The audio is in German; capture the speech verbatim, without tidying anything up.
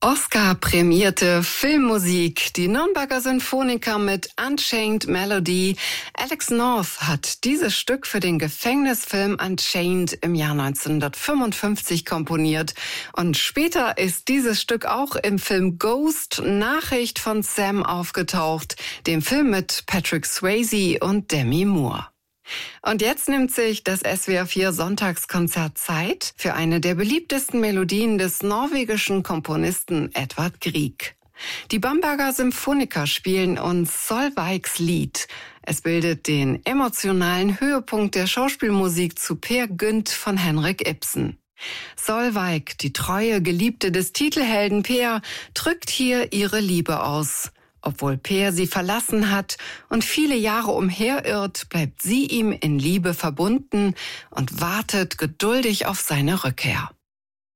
Oscar-prämierte Filmmusik, die Nürnberger Sinfoniker mit Unchained Melody. Alex North hat dieses Stück für den Gefängnisfilm Unchained im Jahr neunzehnhundertfünfundfünfzig komponiert. Und später ist dieses Stück auch im Film Ghost, Nachricht von Sam, aufgetaucht, dem Film mit Patrick Swayze und Demi Moore. Und jetzt nimmt sich das S W R vier Sonntagskonzert Zeit für eine der beliebtesten Melodien des norwegischen Komponisten Edvard Grieg. Die Bamberger Symphoniker spielen uns Solveigs Lied. Es bildet den emotionalen Höhepunkt der Schauspielmusik zu Peer Gynt von Henrik Ibsen. Solveig, die treue Geliebte des Titelhelden Peer, drückt hier ihre Liebe aus. Obwohl Peer sie verlassen hat und viele Jahre umherirrt, bleibt sie ihm in Liebe verbunden und wartet geduldig auf seine Rückkehr.